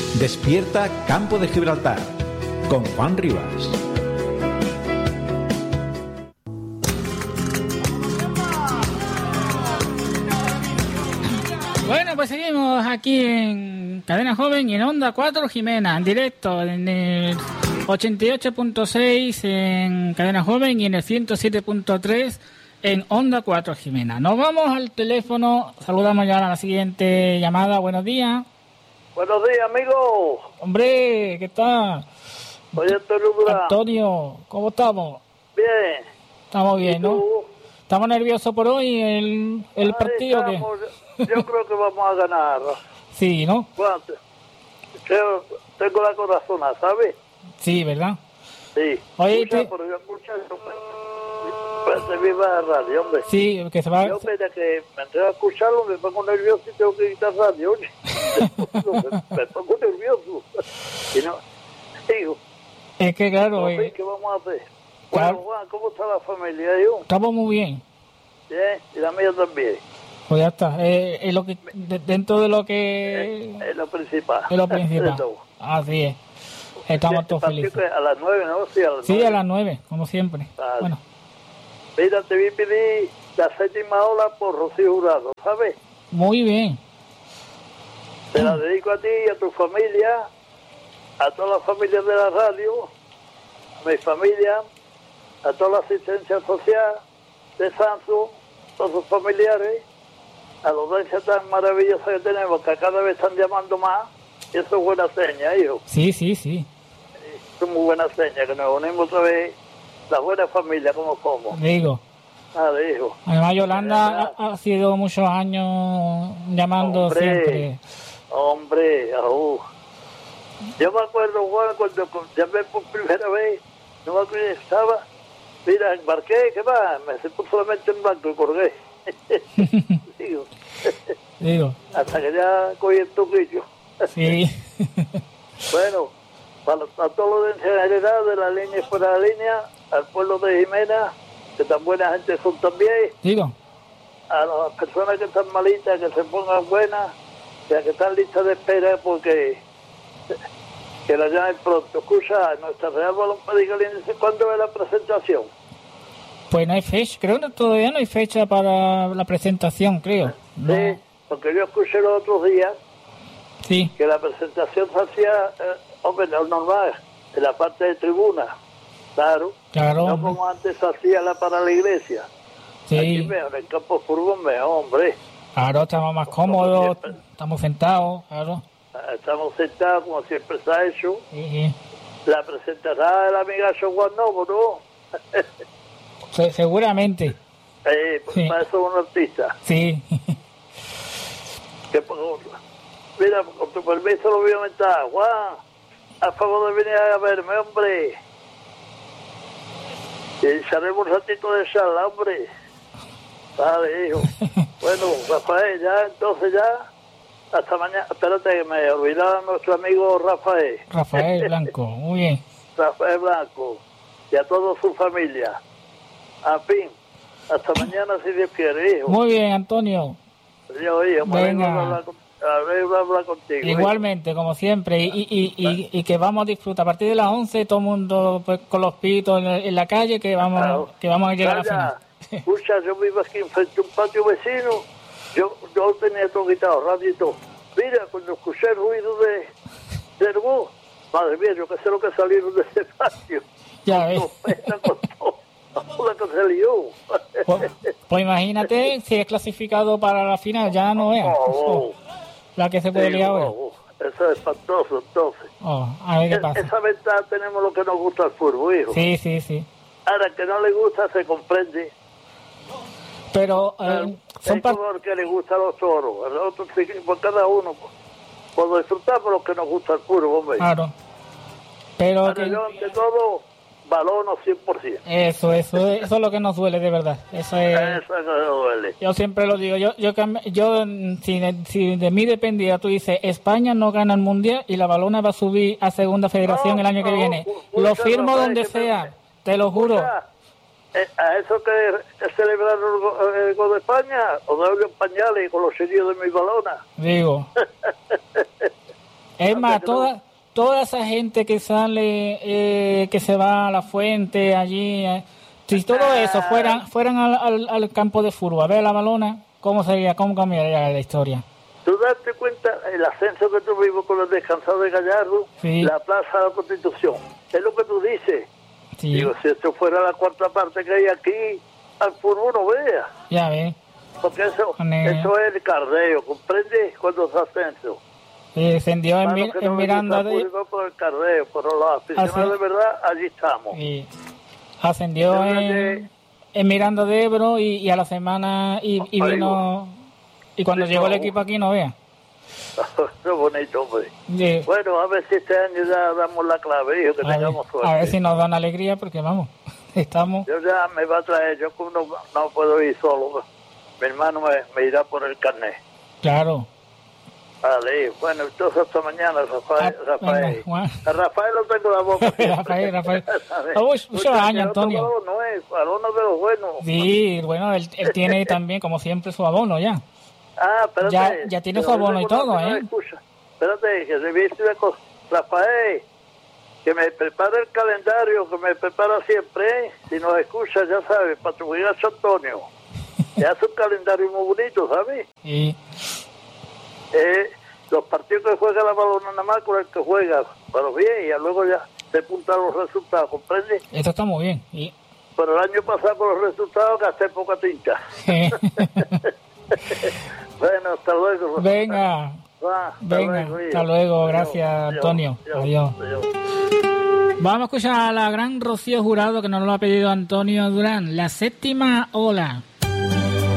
Despierta Campo de Gibraltar con Juan Rivas. Bueno, pues seguimos aquí en Cadena Joven y en Onda 4 Jimena, en directo en el 88.6 en Cadena Joven y en el 107.3 en Onda 4 Jimena. Nos vamos al teléfono, saludamos ya a la siguiente llamada. Buenos días. Buenos días, amigo. Hombre, ¿qué tal? Oye, Antonio, ¿cómo estamos? Bien. Estamos bien, ¿no? ¿Estamos nerviosos por hoy el partido? Estamos, yo creo que vamos a ganar. Sí, ¿no? Bueno, tengo la corazona, ¿sabes? Sí, ¿verdad? Sí. Oye, Pero yo escucho pues, viva la radio, hombre. Sí, que se va... Yo, mira, que me entrego a escucharlo, me pongo nervioso y tengo que quitar radio. me pongo nervioso. Y no, digo... Es que claro... ¿Qué vamos a hacer? Claro. Bueno, Juan, ¿cómo está la familia? ¿Yo? Estamos muy bien. Bien, y la mía también. Pues ya está. Es lo que, dentro de lo que... Es lo principal. Es lo principal. Así es. Estamos todos felices. A las 9, ¿no? Sí, a las 9. Sí, a las 9, como siempre. Vale. Bueno. Mira, te vi a pedir la 7ª ola por Rocío Jurado, ¿sabes? Muy bien. Te la dedico a ti y a tu familia, a todas las familias de la radio, a mi familia, a toda la asistencia social de Sanso, todos sus familiares, a la audiencia tan maravillosa que tenemos, que cada vez están llamando más, y eso es buena seña, hijo. Sí, sí, sí. Eso es muy buena seña, que nos unimos otra vez, la buena familia como somos. Digo. Hijo. Además, Yolanda ha sido muchos años llamando siempre. Hombre, yo me acuerdo, Juan, cuando llamé por primera vez, no me acuerdo, estaba, mira, embarqué, ¿qué va? Me puse la mente en blanco y colgué. Digo. Hasta que ya cogí el toquillo. Sí. Bueno, para todos los de en general, de la línea y fuera de la línea, al pueblo de Jimena, que tan buena gente son también. Digo. A las personas que están malitas, que se pongan buenas, ya que están listas de espera, porque que la llamen pronto. Escucha, nuestra Real Balón dice cuándo es la presentación. Pues no hay fecha, creo que todavía no hay fecha para la presentación, creo. No. Sí, porque yo escuché los otros días que la presentación se hacía, hombre, no normal, en la parte de tribuna, claro. No como antes se hacía para la iglesia. Sí. Aquí mejor, en el campo de fútbol mejor, hombre. Claro, estamos más cómodos, estamos sentados, claro. Estamos sentados como siempre se ha hecho. Sí. La presentación de la amiga Juan Novo, ¿no? Seguramente. Pues para eso es un artista. Sí. Mira, con tu permiso lo voy a aumentar. Juan, a favor de venir a verme, hombre. Y echaremos un ratito de charla, hombre. Vale, hijo. Bueno, Rafael, entonces hasta mañana. Espérate, que me olvidaba nuestro amigo Rafael. Rafael Blanco, muy bien. Rafael Blanco. Y a toda su familia. En fin, hasta mañana si Dios quiere, hijo. Muy bien, Antonio. Yo, hijo, venga. Hablar contigo. Igualmente, hijo. Como siempre. Y que vamos a disfrutar. A partir de las 11, todo el mundo pues, con los pitos en la calle, que vamos a llegar a la final. Escucha, yo vivo aquí enfrente de un patio vecino. Yo tenía todo quitado, radio y todo. Mira, cuando escuché el ruido del bus, madre mía, yo qué sé lo que salieron de ese patio. Ya ves. La que se lió. Pues imagínate si es clasificado para la final, ya no es. La que se puede liar ahora. Eso es espantoso, entonces. A ver qué pasa. Esa ventaja tenemos lo que nos gusta el fútbol, hijo. Sí. Ahora, que no le gusta, se comprende. Pero son como que le gustan los toros, el otro por cada uno, por disfrutar por lo que nos gusta el fútbol, hombre. Claro. Pero yo, ante todo, balón 100%. Eso es lo que nos duele de verdad. Eso es lo que nos duele. Yo siempre lo digo, yo si de mí dependiera, tú dices, España no gana el Mundial y la Balona va a subir a Segunda Federación el año que viene. Lo firmo donde sea, te lo juro. A eso que celebraron el gol de España, o darle pañales con los sellos de mi balona. Digo. Es más, toda esa gente que sale, que se va a la fuente allí, si todo eso fueran al campo de fútbol a ver la balona, ¿cómo cambiaría la historia? Tú date cuenta el ascenso que tuvimos con los descansados de Gallardo, sí. La Plaza de la Constitución. Es lo que tú dices. Sí. Digo, si esto fuera la cuarta parte que hay aquí, al fútbol no vea. Ya ves. Porque eso es el cardeo, ¿comprendes? Cuando se ascenso. Descendió en Miranda de... por el cardeo, pero los aficionados de verdad, allí estamos. Sí. Ascendió en Miranda de Ebro y a la semana y vino... Y cuando llegó el equipo aquí, no vea. Qué bonito, hombre. Sí. Bueno, a ver si este año ya damos la clave, hijo, que tengamos suerte. A ver si nos dan alegría, porque vamos, estamos... Yo ya me va a traer, yo que no puedo ir solo. Mi hermano me irá por el carnet. Claro. Vale, bueno, entonces hasta mañana, Rafael. Venga, a Rafael lo tengo la boca. Rafael. Muchos años, Antonio. No es, abono de los buenos. Sí, bueno, él tiene también, como siempre, su abono ya. Espérate. Ya tiene su abono y todo, ¿eh? Espérate, que se viste una cosa. Rafael, que me prepare el calendario, que me prepara siempre, ¿eh? Si nos escucha, ya sabes, para tu hijo Antonio. Que hace un calendario muy bonito, ¿sabes? Sí. Los partidos que juega la balona nada más con el que juega, pero bien, y luego ya se apuntan los resultados, ¿comprendes? Esto está muy bien. ¿Sí? Pero el año pasado por los resultados gasté poca tinta. Bueno, hasta luego. Venga. Hasta luego. Gracias, Antonio. Adiós. Vamos a escuchar a la gran Rocío Jurado, que nos lo ha pedido Antonio Durán. La séptima ola.